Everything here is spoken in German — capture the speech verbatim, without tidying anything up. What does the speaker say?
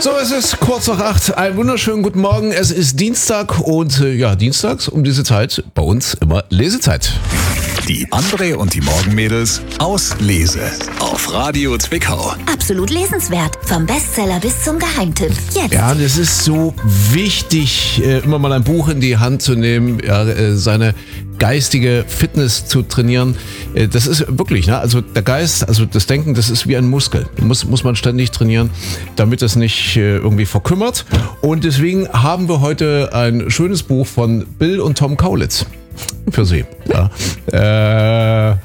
So, es ist kurz nach acht. Einen wunderschönen guten Morgen. Es ist Dienstag und äh, ja, dienstags um diese Zeit bei uns immer Lesezeit. Die André und die Morgenmädels aus Lese auf Radio Zwickau. Absolut lesenswert. Vom Bestseller bis zum Geheimtipp. Jetzt. Ja, das ist so wichtig, äh, immer mal ein Buch in die Hand zu nehmen, ja, äh, seine geistige Fitness zu trainieren. Äh, das ist wirklich, ne? Also der Geist, also das Denken, das ist wie ein Muskel. Muss, muss man ständig trainieren, damit es nicht äh, irgendwie verkümmert. Und deswegen haben wir heute ein schönes Buch von Bill und Tom Kaulitz für Sie. Ja. Äh,